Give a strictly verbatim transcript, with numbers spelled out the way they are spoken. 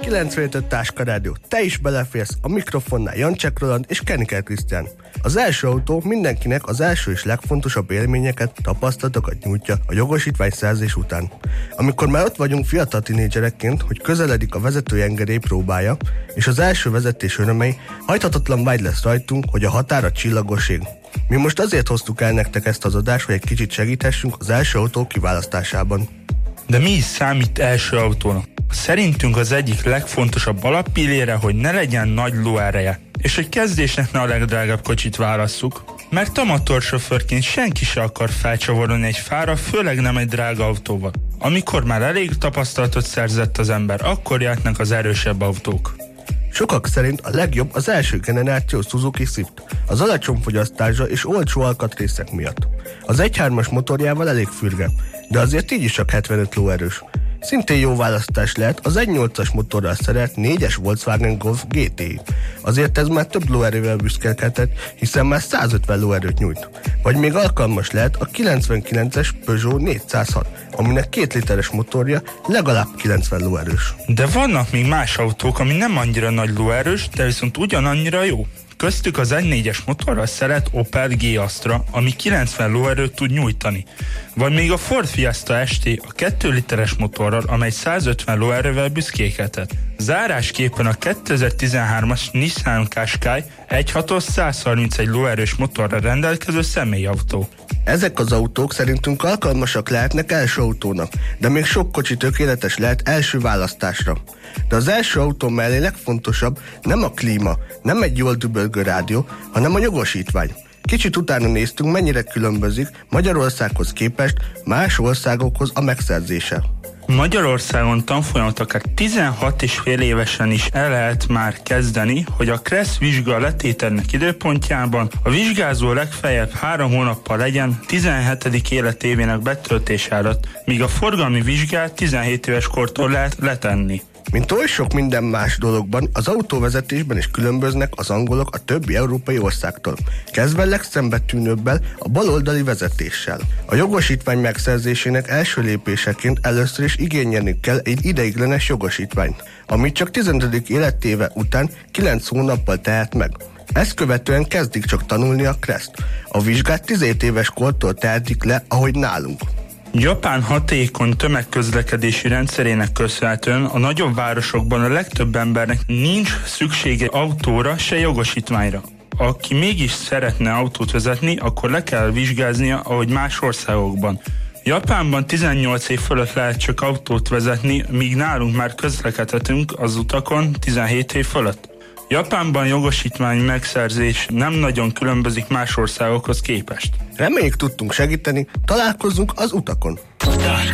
kilencvenöt Táska Rádió. Te is beleférsz, a mikrofonnál Jancsek Roland és Keniker Krisztián. Az első autó mindenkinek az első és legfontosabb élményeket, tapasztalatokat nyújtja a jogosítványszerzés után. Amikor már ott vagyunk fiatal tinédzserekként, hogy közeledik a vezetői engedély próbája, és az első vezetés örömei, hajthatatlan vágy lesz rajtunk, hogy a határ a csillagos ég. Mi most azért hoztuk el nektek ezt az adást, hogy egy kicsit segíthessünk az első autó kiválasztásában. De mi is számít első autónak? Szerintünk az egyik legfontosabb alappillére, hogy ne legyen nagy lóereje, és hogy kezdésnek ne a legdrágább kocsit válasszuk, mert amatőrsofőrként senki se akar felcsavarolni egy fára, főleg nem egy drága autóval. Amikor már elég tapasztalatot szerzett az ember, akkor jöhetnek az erősebb autók. Sokak szerint a legjobb az első generáció Suzuki Swift, az alacsony fogyasztása és olcsó alkatrészek miatt. Az egy hármas motorjával elég fürge, de azért így is csak hetvenöt lóerős. Szintén jó választás lehet az egy nyolcas motorral szerelt négyes Volkswagen Golf gé té. Azért ez már több lóerővel büszkélkedhet, hiszen már százötven lóerőt nyújt. Vagy még alkalmas lehet a kilencvenkilences Peugeot négyszázhat, aminek két literes motorja legalább kilencven lóerős. De vannak még más autók, ami nem annyira nagy lóerős, de viszont ugyanannyira jó. Köztük az egy négyes motorral szerelt Opel G-Astra, ami kilencven lóerőt tud nyújtani. Vagy még a Ford Fiesta es té a két literes motorral, amely százötven lóerővel büszkélkedhet. Zárásképpen a kétezer-tizenhármas Nissan Qashqai egy hatos százharmincegy lóerős motorral rendelkező személyautó. Ezek az autók szerintünk alkalmasak lehetnek első autónak, de még sok kocsi tökéletes lehet első választásra. De az első autó mellé legfontosabb nem a klíma, nem egy jól dübörgő rádió, hanem a jogosítvány. Kicsit utána néztünk, mennyire különbözik Magyarországhoz képest más országokhoz a megszerzése. Magyarországon tanfolyamot akár tizenhat és fél évesen is el lehet már kezdeni, hogy a KRESZ vizsga letételnek időpontjában a vizsgázó legfeljebb három hónappal legyen tizenhetedik életévének betöltése előtt, míg a forgalmi vizsgát tizenhét éves kortól lehet letenni. Mint oly sok minden más dologban, az autóvezetésben is különböznek az angolok a többi európai országtól, kezdve legszembetűnőbbel a baloldali vezetéssel. A jogosítvány megszerzésének első lépéseként először is igényelni kell egy ideiglenes jogosítványt, amit csak tizenötödik életéve után kilenc hónappal tehet meg. Ezt követően kezdik csak tanulni a KRESZ-t. A vizsgát tizenhét éves kortól tehetik le, ahogy nálunk. Japán hatékony tömegközlekedési rendszerének köszönhetően a nagyobb városokban a legtöbb embernek nincs szüksége autóra, se jogosítványra. Aki mégis szeretne autót vezetni, akkor le kell vizsgáznia, ahogy más országokban. Japánban tizennyolc év fölött lehet csak autót vezetni, míg nálunk már közlekedhetünk az utakon tizenhét év fölött. Japánban jogosítvány megszerzés nem nagyon különbözik más országokhoz képest. Reméljük tudtunk segíteni, találkozzunk az utakon!